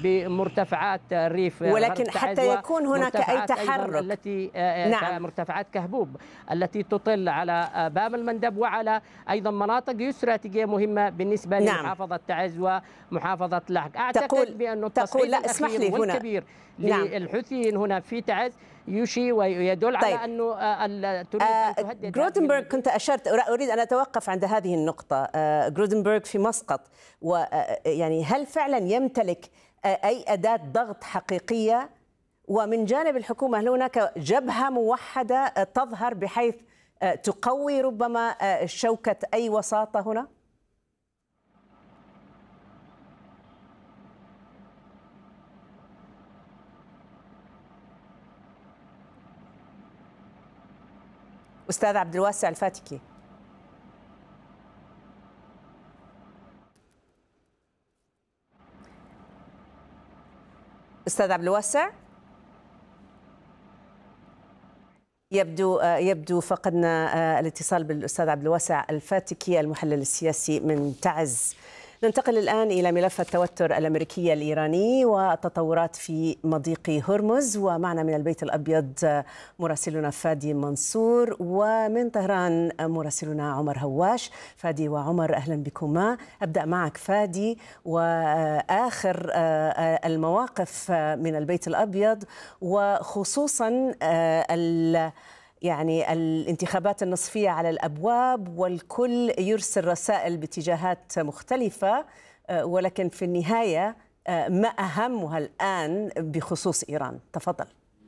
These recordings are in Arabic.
بمرتفعات الريف، ولكن حتى يكون هناك أي تحرك التي مرتفعات كهبوب التي تطل على باب المندب وعلى أيضا مناطق استراتيجية مهمة بالنسبة لمحافظة تعز ومحافظة لحق. أعتقد بأن التصعيد الأخير والكبير للحوثيين هنا في تعز يشي ويدل على أنه تريد أن تهدد. جرودنبرغ كنت أشرت، أريد أن أتوقف عند هذه النقطة. جرودنبرغ في مسقط، ويعني هل فعلا يمتلك أي أداة ضغط حقيقية؟ ومن جانب الحكومة هل هناك جبهة موحدة تظهر بحيث تقوي ربما شوكة أي وساطة هنا؟ أستاذ عبد الواسع الفاتكي. أستاذ عبد الواسع، يبدو فقدنا الاتصال بالأستاذ عبد الواسع الفاتكي المحلل السياسي من تعز. ننتقل الآن إلى ملف التوتر الأمريكي الإيراني والتطورات في مضيق هرمز، ومعنا من البيت الأبيض مراسلنا فادي منصور، ومن طهران مراسلنا عمر هواش. فادي وعمر أهلا بكما. أبدأ معك فادي، وآخر المواقف من البيت الأبيض، وخصوصا يعني الانتخابات النصفية على الأبواب، والكل يرسل رسائل باتجاهات مختلفة، ولكن في النهاية ما أهمها الآن بخصوص إيران؟ تفضل.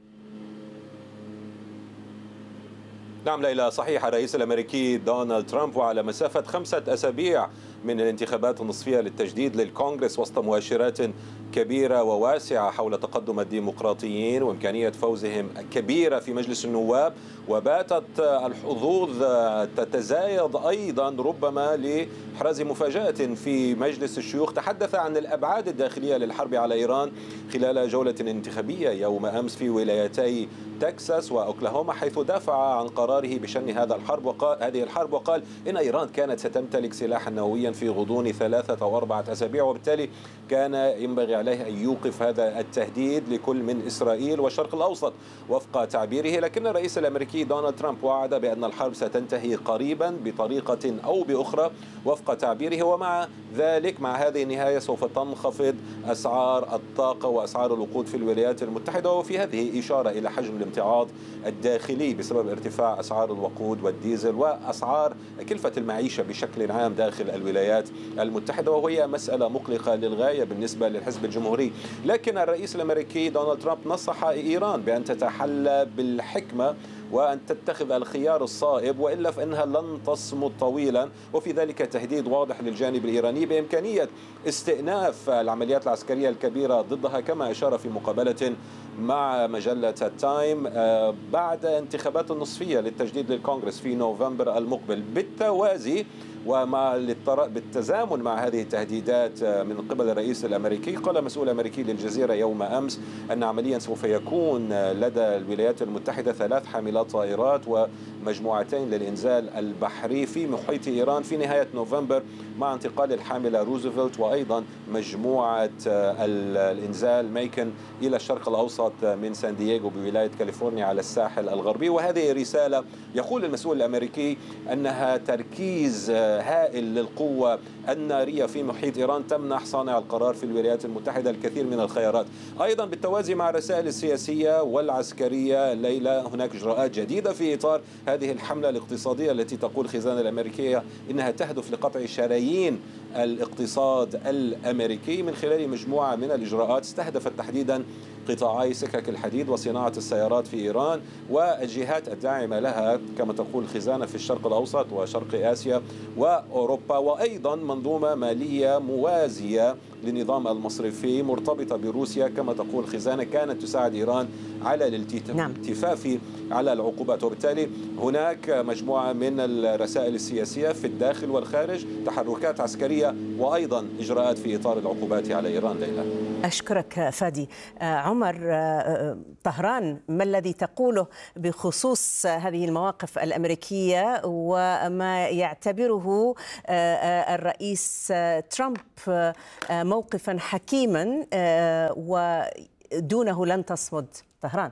نعم ليلى، صحيح. الرئيس الأمريكي دونالد ترامب وعلى مسافة 5 أسابيع من الانتخابات النصفية للتجديد للكونغرس، وسط مؤشرات كبيرة وواسعة حول تقدم الديمقراطيين وإمكانية فوزهم كبيرة في مجلس النواب، وباتت الحظوظ تتزايد أيضا ربما لإحراز مفاجأة في مجلس الشيوخ. تحدث عن الأبعاد الداخلية للحرب على إيران خلال جولة انتخابية يوم أمس في ولايتي تكساس وأوكلاهوما، حيث دافع عن قراره بشن هذه الحرب، وقال إن إيران كانت ستمتلك سلاحا نوويا في غضون 3 أو 4 أسابيع، وبالتالي كان ينبغي عليه أن يوقف هذا التهديد لكل من إسرائيل والشرق الأوسط وفق تعبيره. لكن الرئيس الأمريكي دونالد ترامب وعد بأن الحرب ستنتهي قريبا بطريقة أو بأخرى وفق تعبيره، ومع ذلك مع هذه النهاية سوف تنخفض أسعار الطاقة وأسعار الوقود في الولايات المتحدة، وفي هذه إشارة إلى حجم الامتعاض الداخلي بسبب ارتفاع أسعار الوقود والديزل وأسعار كلفة المعيشة بشكل عام داخل الولايات المتحدة، وهي مسألة مقلقة للغاية بالنسبة للحزب الجمهوري. لكن الرئيس الأمريكي دونالد ترامب نصح إيران بأن تتحلى بالحكمة وأن تتخذ الخيار الصائب، وإلا فإنها لن تصمد طويلا، وفي ذلك تهديد واضح للجانب الإيراني بإمكانية استئناف العمليات العسكرية الكبيرة ضدها، كما أشار في مقابلة مع مجلة التايم بعد انتخابات النصفية للتجديد للكونغرس في نوفمبر المقبل. بالتوازي بالتزامن مع هذه التهديدات من قبل الرئيس الأمريكي، قال مسؤول أمريكي للجزيرة يوم أمس أن عمليا سوف يكون لدى الولايات المتحدة 3 حاملات طائرات ومجموعتين للإنزال البحري في محيط إيران في نهاية نوفمبر، مع انتقال الحاملة روزفلت وأيضا مجموعة الإنزال ميكن إلى الشرق الأوسط من سان دييغو بولاية كاليفورنيا على الساحل الغربي. وهذه رسالة يقول المسؤول الأمريكي أنها تركيز هائل للقوة النارية في محيط إيران تمنح صانع القرار في الولايات المتحدة الكثير من الخيارات. أيضا بالتوازي مع الرسائل السياسية والعسكرية ليلى، هناك إجراءات جديدة في إطار هذه الحملة الاقتصادية التي تقول الخزانة الأمريكية إنها تهدف لقطع شرايين الاقتصاد الأمريكي من خلال مجموعة من الإجراءات استهدفت تحديدا قطاعي سكك الحديد وصناعة السيارات في إيران والجهات الداعمة لها كما تقول الخزانة في الشرق الأوسط وشرق آسيا وأوروبا، وأيضا منظومة مالية موازية للنظام المصرفي مرتبطة بروسيا كما تقول الخزانة كانت تساعد إيران على الالتفاف على العقوبات. وبالتالي هناك مجموعة من الرسائل السياسية في الداخل والخارج، تحركات عسكرية الدولية وأيضا إجراءات في إطار العقوبات على إيران. ليلى، أشكرك فادي. عمر، طهران ما الذي تقوله بخصوص هذه المواقف الأمريكية وما يعتبره الرئيس ترامب موقفا حكيما ودونه لن تصمد؟ طهران.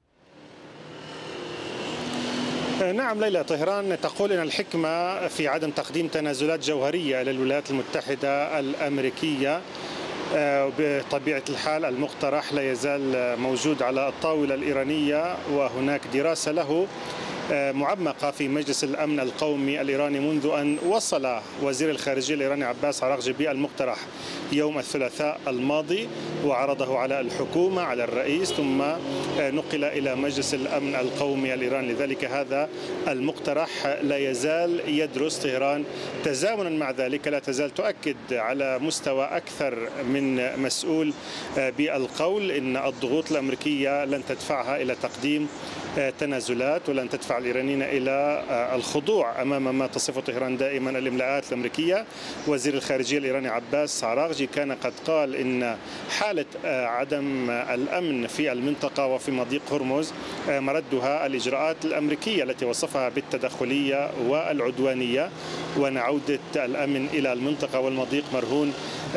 نعم ليلى، طهران تقول إن الحكمة في عدم تقديم تنازلات جوهرية للولايات المتحدة الأمريكية. بطبيعة الحال المقترح لا يزال موجود على الطاولة الإيرانية، وهناك دراسة له معمقة في مجلس الأمن القومي الإيراني منذ أن وصل وزير الخارجية الإيراني عباس عراقجي بالمقترح يوم الثلاثاء الماضي، وعرضه على الحكومة على الرئيس، ثم نقل إلى مجلس الأمن القومي الإيراني. لذلك هذا المقترح لا يزال يدرس طهران. تزامنا مع ذلك لا تزال تؤكد على مستوى أكثر من مسؤول بالقول إن الضغوط الأمريكية لن تدفعها إلى تقديم تنازلات ولن تدفع الإيرانيين إلى الخضوع أمام ما تصفه طهران دائما الإملاءات الأمريكية. وزير الخارجية الإيراني عباس عراقجي كان قد قال إن حالة عدم الأمن في المنطقة وفي مضيق هرمز مردها الإجراءات الأمريكية التي وصفها بالتدخلية والعدوانية، وأن عودة الأمن إلى المنطقة والمضيق مرهون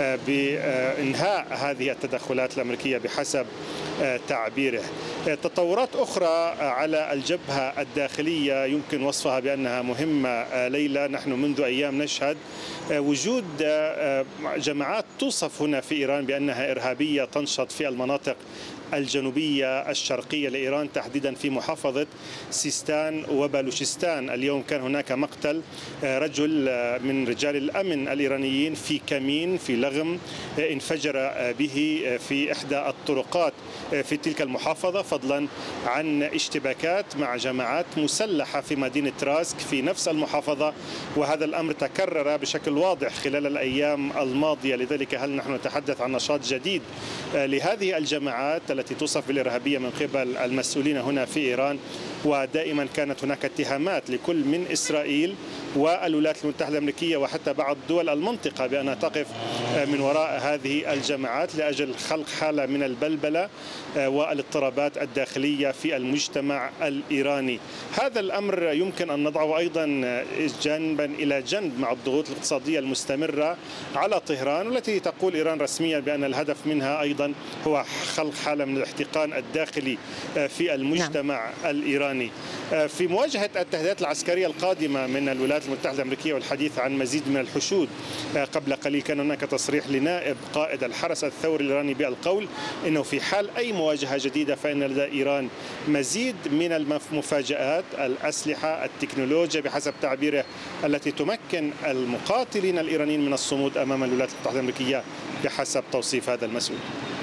بإنهاء هذه التدخلات الأمريكية بحسب تعبيره. تطورات أخرى على الجبهة الداخلية يمكن وصفها بأنها مهمة ليلى. نحن منذ أيام نشهد وجود جماعات توصف هنا في إيران بأنها إرهابية تنشط في المناطق الجنوبية الشرقية لإيران، تحديدا في محافظة سيستان وبلوشستان. اليوم كان هناك مقتل رجل من رجال الأمن الإيرانيين في كمين في لغم انفجر به في إحدى الطرقات في تلك المحافظة، فضلا عن اشتباكات مع جماعات مسلحة في مدينة راسك في نفس المحافظة، وهذا الأمر تكرر بشكل واضح خلال الأيام الماضية. لذلك هل نحن نتحدث عن نشاط جديد لهذه الجماعات التي توصف بالإرهابية من قبل المسؤولين هنا في إيران؟ ودائما كانت هناك اتهامات لكل من إسرائيل والولايات المتحدة الأمريكية وحتى بعض دول المنطقة بأنها تقف من وراء هذه الجماعات لأجل خلق حالة من البلبلة والاضطرابات الداخلية في المجتمع الإيراني. هذا الأمر يمكن أن نضعه أيضا جانبا إلى جنب مع الضغوط الاقتصادية المستمرة على طهران، والتي تقول إيران رسميا بأن الهدف منها أيضا هو خلق حالة من الاحتقان الداخلي في المجتمع الإيراني. في مواجهة التهديدات العسكرية القادمة من الولايات المتحدة الأمريكية والحديث عن مزيد من الحشود، قبل قليل كان هناك تصريح لنائب قائد الحرس الثوري الإيراني بالقول إنه في حال أي مواجهة جديدة فإن لدى إيران مزيد من المفاجآت، الأسلحة، التكنولوجيا بحسب تعبيره، التي تمكن المقاتلين الإيرانيين من الصمود أمام الولايات المتحدة الأمريكية بحسب توصيف هذا المسؤول.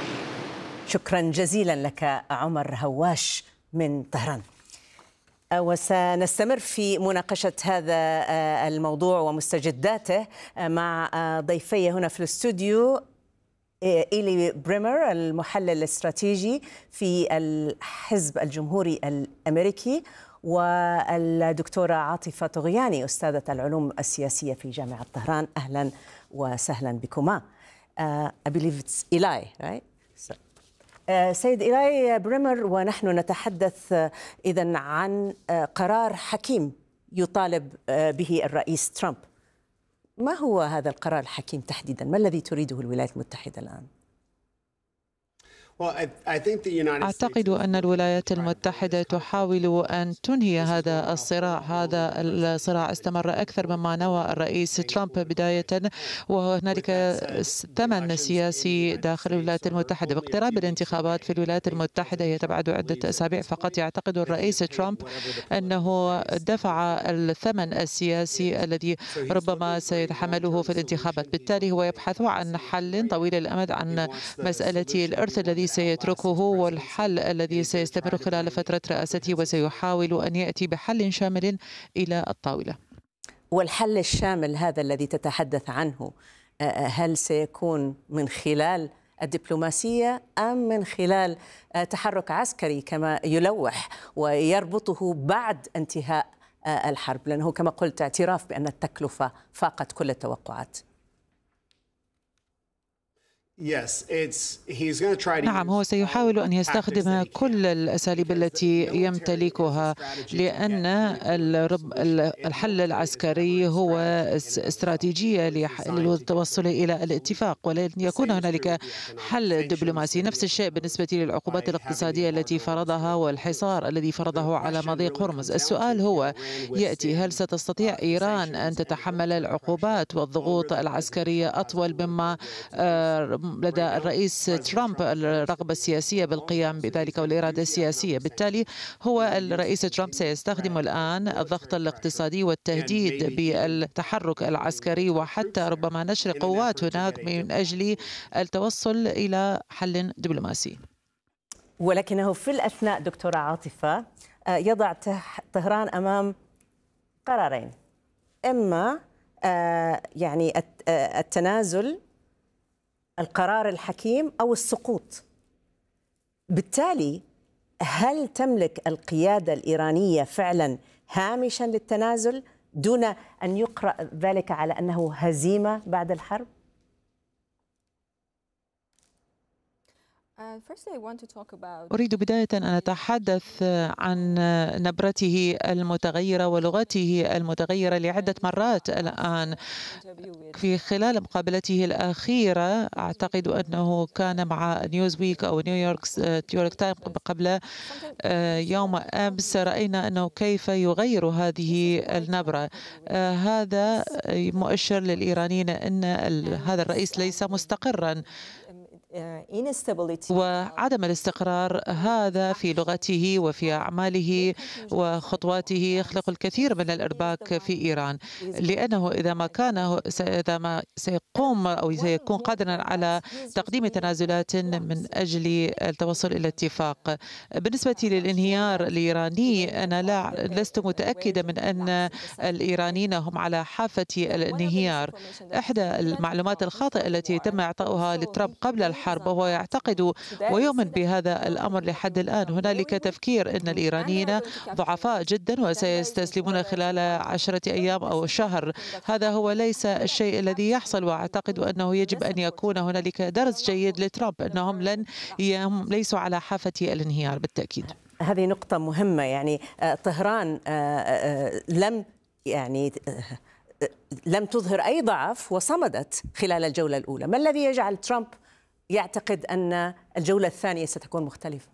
شكرا جزيلا لك عمر هواش من طهران. وسنستمر في مناقشة هذا الموضوع ومستجداته مع ضيفي هنا في الاستوديو، إيلي بريمر المحلل الاستراتيجي في الحزب الجمهوري الأمريكي، والدكتورة عاطفة طغياني أستاذة العلوم السياسية في جامعة طهران. أهلا وسهلا بكما. I believe it's Eli, right? سيد إيلاي بريمر، ونحن نتحدث إذن عن قرار حكيم يطالب به الرئيس ترامب. ما هو هذا القرار الحكيم تحديدا؟ ما الذي تريده الولايات المتحدة الآن؟ أعتقد أن الولايات المتحدة تحاول أن تنهي هذا الصراع. هذا الصراع استمر أكثر مما نوى الرئيس ترامب بداية، وهنالك ثمن سياسي داخل الولايات المتحدة. باقتراب الانتخابات في الولايات المتحدة يتبعد عدة أسابيع فقط، يعتقد الرئيس ترامب أنه دفع الثمن السياسي الذي ربما سيتحمله في الانتخابات. بالتالي هو يبحث عن حل طويل الأمد عن مسألة الإرث الذي سيتركه والحل الذي سيستمر خلال فترة رئاسته، وسيحاول أن يأتي بحل شامل إلى الطاولة. والحل الشامل هذا الذي تتحدث عنه هل سيكون من خلال الدبلوماسية أم من خلال تحرك عسكري كما يلوح ويربطه بعد انتهاء الحرب؟ لأنه كما قلت اعتراف بأن التكلفة فاقت كل التوقعات. نعم، هو سيحاول أن يستخدم كل الأساليب التي يمتلكها، لأن الحل العسكري هو استراتيجية للتوصل إلى الاتفاق، ولن يكون هنالك حل دبلوماسي. نفس الشيء بالنسبة للعقوبات الاقتصادية التي فرضها والحصار الذي فرضه على مضيق هرمز. السؤال هو يأتي: هل ستستطيع إيران أن تتحمل العقوبات والضغوط العسكرية أطول مما لدى الرئيس ترامب الرغبة السياسية بالقيام بذلك والإرادة السياسية؟ بالتالي هو الرئيس ترامب سيستخدم الآن الضغط الاقتصادي والتهديد بالتحرك العسكري وحتى ربما نشر قوات هناك من أجل التوصل إلى حل دبلوماسي. ولكنه في الأثناء دكتورة عاطفة يضع طهران أمام قرارين: إما يعني التنازل، القرار الحكيم، أو السقوط. بالتالي هل تملك القيادة الإيرانية فعلا هامشا للتنازل دون أن يقرأ ذلك على أنه هزيمة بعد الحرب؟ أريد بداية أن أتحدث عن نبرته المتغيرة ولغته المتغيرة لعدة مرات الآن. في خلال مقابلته الأخيرة أعتقد أنه كان مع نيوزويك أو نيويورك تايم قبل يوم أمس، رأينا أنه كيف يغير هذه النبرة. هذا مؤشر للإيرانيين أن هذا الرئيس ليس مستقرا، وعدم الاستقرار هذا في لغته وفي أعماله وخطواته يخلق الكثير من الإرباك في إيران، لأنه إذا ما سيقوم أو سيكون قادرا على تقديم تنازلات من أجل التوصل إلى اتفاق. بالنسبة للانهيار الإيراني، أنا لست متأكدة من أن الإيرانيين هم على حافة الانهيار. إحدى المعلومات الخاطئة التي تم إعطاؤها لترامب قبل الحرب، وهو يعتقد ويؤمن بهذا الأمر لحد الآن، هنالك تفكير أن الإيرانيين ضعفاء جدا وسيستسلمون خلال 10 أيام أو شهر. هذا هو ليس الشيء الذي يحصل، وأعتقد أنه يجب أن يكون هنالك درس جيد لترامب أنهم ليسوا على حافة الانهيار بالتأكيد. هذه نقطة مهمة. يعني طهران لم تظهر أي ضعف وصمدت خلال الجولة الأولى. ما الذي يجعل ترامب يعتقد أن الجولة الثانية ستكون مختلفة؟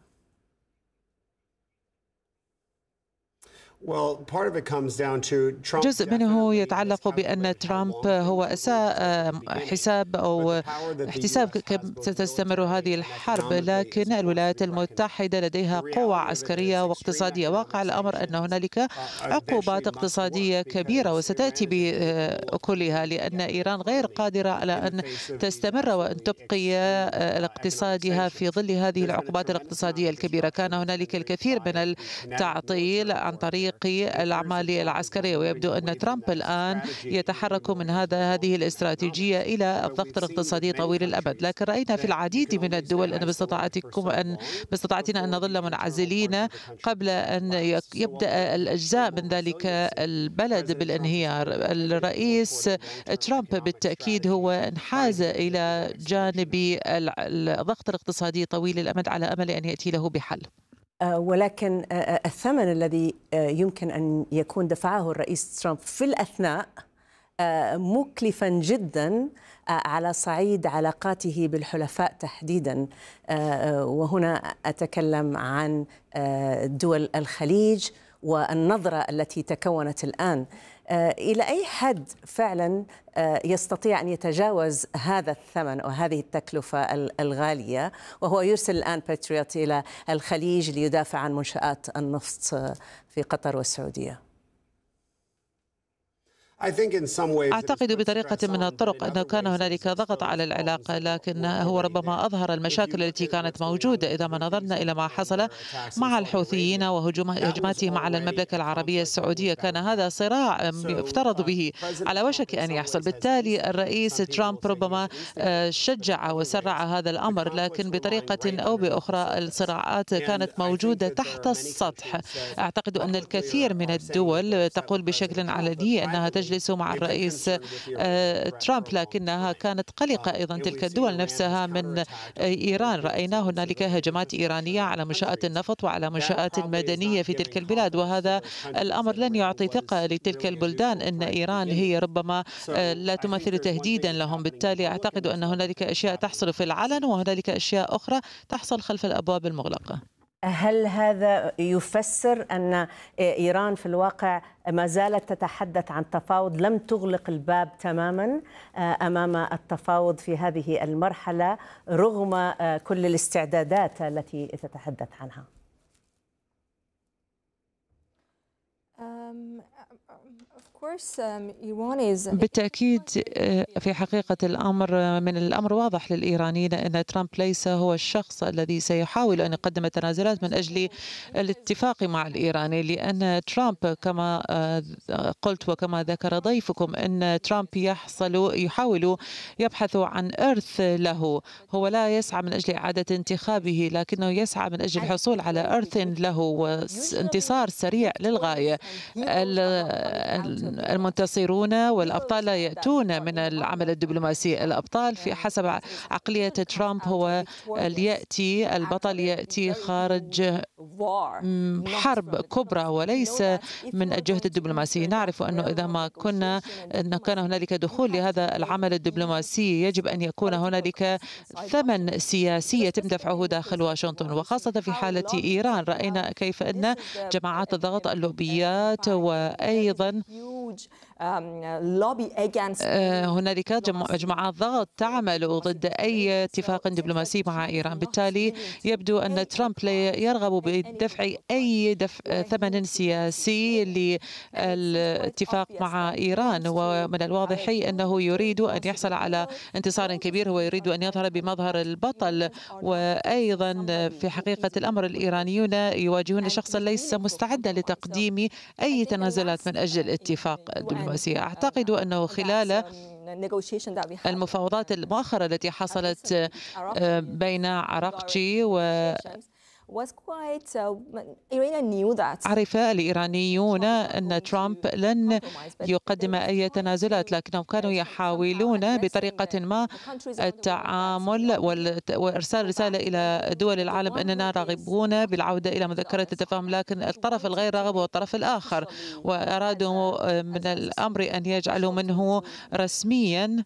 جزء منه يتعلق بأن ترامب هو أساء حساب أو احتساب كم ستستمر هذه الحرب، لكن الولايات المتحدة لديها قوة عسكرية واقتصادية. واقع الأمر أن هنالك عقوبات اقتصادية كبيرة وستأتي بأكلها، لأن إيران غير قادرة على أن تستمر وأن تبقي اقتصادها في ظل هذه العقوبات الاقتصادية الكبيرة. كان هنالك الكثير من التعطيل عن طريق الأعمال العسكرية، ويبدو أن ترامب الآن يتحرك من هذه الاستراتيجية إلى الضغط الاقتصادي طويل الأمد. لكن رأينا في العديد من الدول أن باستطاعتنا أن نظل منعزلين قبل أن يبدأ الأجزاء من ذلك البلد بالانهيار. الرئيس ترامب بالتأكيد هو انحاز إلى جانب الضغط الاقتصادي طويل الأمد على أمل أن يأتي له بحل. ولكن الثمن الذي يمكن أن يكون دفعه الرئيس ترامب في الأثناء مكلفا جدا على صعيد علاقاته بالحلفاء تحديدا، وهنا أتكلم عن دول الخليج والنظرة التي تكونت الآن. إلى أي حد فعلا يستطيع أن يتجاوز هذا الثمن وهذه التكلفة الغالية وهو يرسل الآن باتريوت إلى الخليج ليدافع عن منشآت النفط في قطر والسعودية؟ أعتقد بطريقة من الطرق أنه كان هنالك ضغط على العلاقة، لكن هو ربما أظهر المشاكل التي كانت موجودة. إذا ما نظرنا إلى ما حصل مع الحوثيين وهجماتهم على المملكة العربية السعودية، كان هذا صراع افترضوا به على وشك أن يحصل. بالتالي الرئيس ترامب ربما شجع وسرع هذا الأمر، لكن بطريقة أو بأخرى الصراعات كانت موجودة تحت السطح. أعتقد أن الكثير من الدول تقول بشكل علني أنها تجلس يجلسوا مع الرئيس ترامب، لكنها كانت قلقة أيضا تلك الدول نفسها من إيران. رأينا هنالك هجمات إيرانية على منشآت النفط وعلى منشآت مدنية في تلك البلاد، وهذا الأمر لن يعطي ثقة لتلك البلدان أن إيران هي ربما لا تمثل تهديدا لهم. بالتالي أعتقد أن هنالك أشياء تحصل في العلن وهنالك أشياء أخرى تحصل خلف الأبواب المغلقة. هل هذا يفسر أن إيران في الواقع ما زالت تتحدث عن تفاوض، لم تغلق الباب تماما أمام التفاوض في هذه المرحلة رغم كل الاستعدادات التي تتحدث عنها؟ بالتأكيد في حقيقة الأمر من الأمر واضح للإيرانيين أن ترامب ليس هو الشخص الذي سيحاول أن يقدم تنازلات من أجل الاتفاق مع الإيراني، لأن ترامب كما قلت وكما ذكر ضيفكم أن ترامب يحاول يبحث عن إرث له. هو لا يسعى من أجل إعادة انتخابه، لكنه يسعى من أجل الحصول على إرث له وانتصار سريع للغاية. المنتصرون والأبطال لا يأتون من العمل الدبلوماسي. الأبطال في حسب عقلية ترامب هو البطل يأتي خارج حرب كبرى وليس من الجهد الدبلوماسي. نعرف أنه إذا ما كان هنالك دخول لهذا العمل الدبلوماسي يجب أن يكون هنالك ثمن سياسي يتم دفعه داخل واشنطن، وخاصة في حالة إيران. رأينا كيف أن جماعات الضغط اللوبيات وأيضا هنالك جماعات ضغط تعمل ضد أي اتفاق دبلوماسي مع إيران. بالتالي يبدو أن ترامب لا يرغب بدفع أي ثمن سياسي للاتفاق مع إيران، ومن الواضح أنه يريد أن يحصل على انتصار كبير. هو يريد أن يظهر بمظهر البطل، وأيضا في حقيقة الأمر الإيرانيون يواجهون شخصا ليس مستعدا لتقديم أي تنازلات من أجل الاتفاق الدبلوماسي. أعتقد أنه خلال المفاوضات المؤخرة التي حصلت بين عراقجي عرف الإيرانيون أن ترامب لن يقدم أي تنازلات، لكنهم كانوا يحاولون بطريقة ما التعامل وإرسال رسالة إلى دول العالم أننا راغبون بالعودة إلى مذكرة التفاهم، لكن الطرف الغير راغب هو الطرف الآخر، وأرادوا من الأمر أن يجعلوا منه رسميا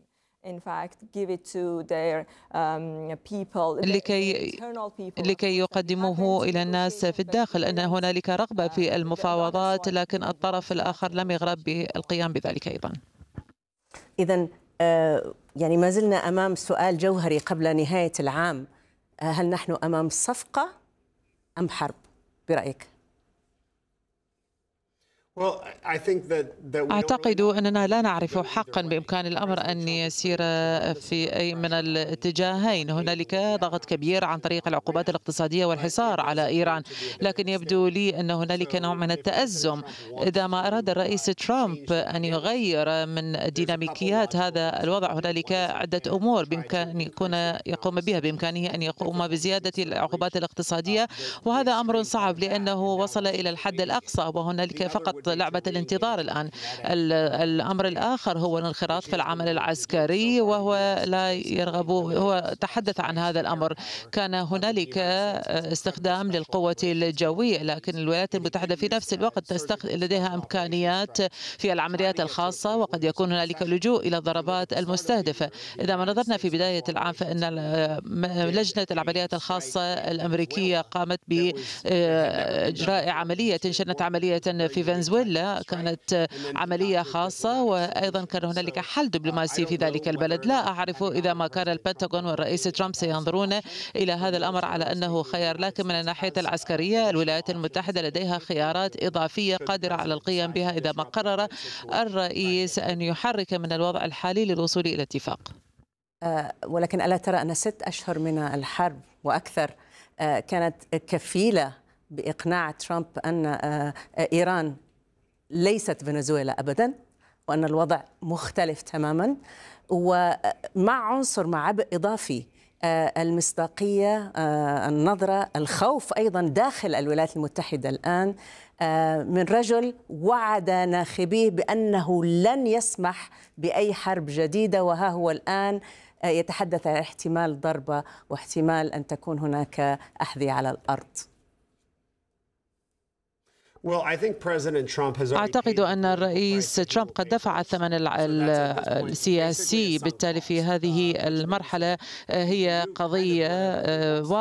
لكي يقدموه إلى الناس في الداخل أن هنالك رغبة في المفاوضات، لكن الطرف الآخر لم يرغب بالقيام بذلك أيضا. إذن يعني ما زلنا أمام سؤال جوهري قبل نهاية العام: هل نحن أمام صفقة أم حرب برأيك؟ أعتقد أننا لا نعرف حقا بإمكان الأمر أن يسير في أي من الاتجاهين. هنالك ضغط كبير عن طريق العقوبات الاقتصادية والحصار على إيران، لكن يبدو لي أن هنالك نوع من التأزم. إذا ما أراد الرئيس ترامب أن يغير من ديناميكيات هذا الوضع، هنالك عدة أمور بإمكان يقوم بها. بإمكانه أن يقوم بزيادة العقوبات الاقتصادية، وهذا أمر صعب لأنه وصل إلى الحد الأقصى وهنالك فقط لعبة الانتظار الآن. الأمر الآخر هو الانخراط في العمل العسكري، وهو لا يرغب. هو تحدث عن هذا الأمر. كان هنالك استخدام للقوة الجوية، لكن الولايات المتحدة في نفس الوقت لديها إمكانيات في العمليات الخاصة، وقد يكون هنالك لجوء إلى الضربات المستهدفة. إذا ما نظرنا في بداية العام فإن لجنة العمليات الخاصة الأمريكية قامت بإجراء عملية، شنت عملية في فنزويلا، كانت عملية خاصة، وأيضا كان هنالك حل دبلوماسي في ذلك البلد. لا أعرف إذا ما كان البنتاغون والرئيس ترامب سينظرون إلى هذا الأمر على أنه خيار، لكن من الناحية العسكرية الولايات المتحدة لديها خيارات إضافية قادرة على القيام بها إذا ما قرر الرئيس أن يحرك من الوضع الحالي للوصول إلى اتفاق. ولكن ألا ترى أن 6 أشهر من الحرب وأكثر كانت كفيلة بإقناع ترامب أن إيران ليست فنزويلا أبدا، وأن الوضع مختلف تماما، ومع عبء إضافي المصداقية، النظرة، الخوف أيضا داخل الولايات المتحدة الآن من رجل وعد ناخبيه بأنه لن يسمح بأي حرب جديدة، وها هو الآن يتحدث عن احتمال ضربة واحتمال أن تكون هناك أحذية على الأرض. أعتقد أن الرئيس ترامب قد دفع الثمن السياسي، بالتالي في هذه المرحلة هي قضية